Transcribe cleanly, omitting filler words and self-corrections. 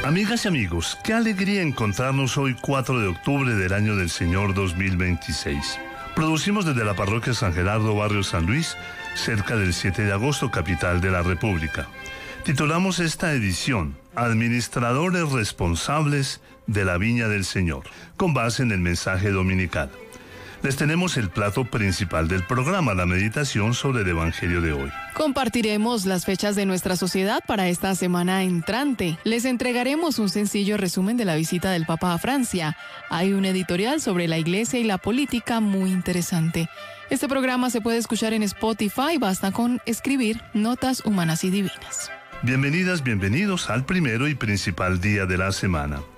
Amigas y amigos, qué alegría encontrarnos hoy 4 de octubre del año del Señor 2026. Producimos desde la parroquia San Gerardo, barrio San Luis, cerca del 7 de agosto, capital de la República. Titulamos esta edición Administradores responsables de la viña del Señor, con base en el mensaje dominical. Les tenemos el plato principal del programa, la meditación sobre el Evangelio de hoy. Compartiremos las fechas de nuestra sociedad para esta semana entrante. Les entregaremos un sencillo resumen de la visita del Papa a Francia. Hay un editorial sobre la Iglesia y la política muy interesante. Este programa se puede escuchar en Spotify, basta con escribir Notas Humanas y Divinas. Bienvenidas, bienvenidos al primero y principal día de la semana.